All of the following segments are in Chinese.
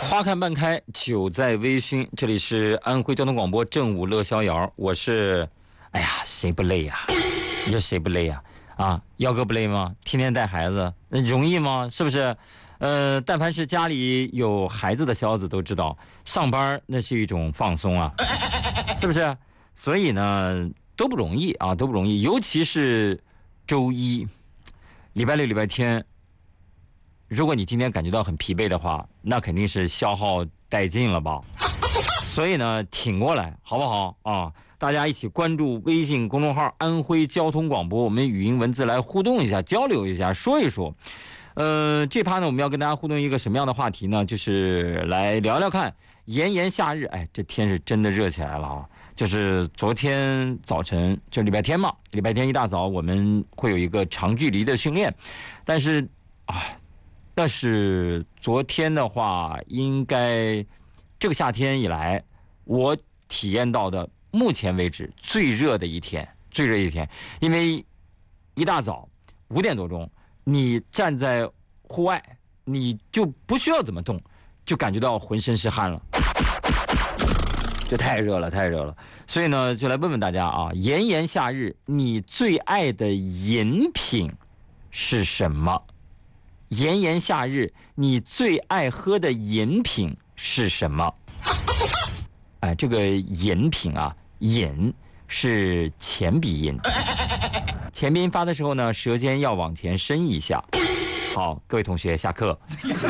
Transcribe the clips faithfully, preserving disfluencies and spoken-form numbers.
花看半开，酒在微醺。这里是安徽交通广播正午乐逍遥，我是，哎呀，谁不累呀、啊？你说谁不累呀、啊？啊，幺哥不累吗？天天带孩子，那容易吗？是不是？呃，但凡是家里有孩子的小伙子都知道，上班那是一种放松啊，是不是？所以呢，都不容易啊，都不容易，尤其是周一、礼拜六、礼拜天。如果你今天感觉到很疲惫的话，那肯定是消耗殆尽了吧。所以呢，挺过来好不好啊？大家一起关注微信公众号安徽交通广播，我们语音文字来互动一下，交流一下，说一说。呃，这趴呢，我们要跟大家互动一个什么样的话题呢？就是来聊聊看，炎炎夏日，哎，这天是真的热起来了啊！就是昨天早晨，就礼拜天嘛，礼拜天一大早我们会有一个长距离的训练，但是啊。但是昨天的话，应该这个夏天以来，我体验到的目前为止最热的一天，最热一天，因为一大早五点多钟，你站在户外，你就不需要怎么动，就感觉到浑身是汗了，这太热了，太热了。所以呢，就来问问大家啊，炎炎夏日，你最爱的饮品是什么？炎炎夏日，你最爱喝的饮品是什么？哎，这个饮品啊，饮是前鼻音，前鼻音发的时候呢，舌尖要往前伸一下。好，各位同学，下课。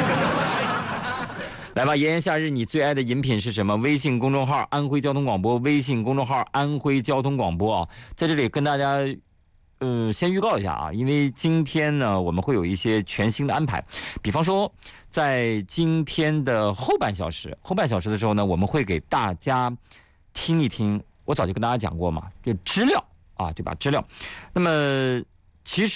来吧，炎炎夏日，你最爱的饮品是什么？微信公众号安徽交通广播，微信公众号安徽交通广播啊，在这里跟大家。呃，先预告一下啊，因为今天呢，我们会有一些全新的安排，比方说，在今天的后半小时，后半小时的时候呢，我们会给大家听一听，我早就跟大家讲过嘛，就知了啊，对吧？知了。那么其实。